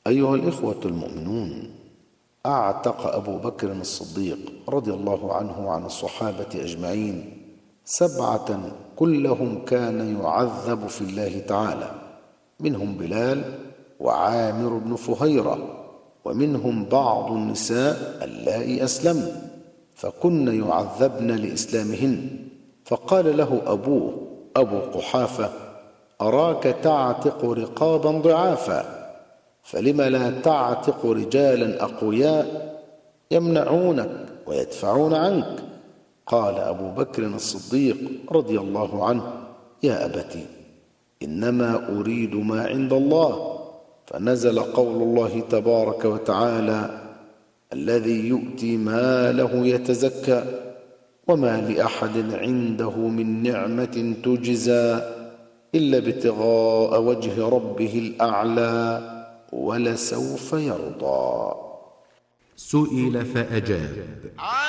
أيها الإخوة المؤمنون، أعتق أبو بكر الصديق رضي الله عنه وعن الصحابة أجمعين 7 كلهم كان يعذب في الله تعالى، منهم بلال وعامر بن فهيرة، ومنهم بعض النساء اللائي أسلمن فكن يعذبن لإسلامهن. فقال له أبوه أبو قحافة: أراك تعتق رقابا ضعافا، فلم لا تعتق رجالا أقوياء يمنعونك ويدفعون عنك؟ قال أبو بكر الصديق رضي الله عنه: يا أبت، إنما أريد ما عند الله. فنزل قول الله تبارك وتعالى: الذي يؤتي ماله يتزكى وما لأحد عنده من نعمة تجزى إلا ابتغاء وجه ربه الأعلى ولسوف يرضى. سئل فأجاب: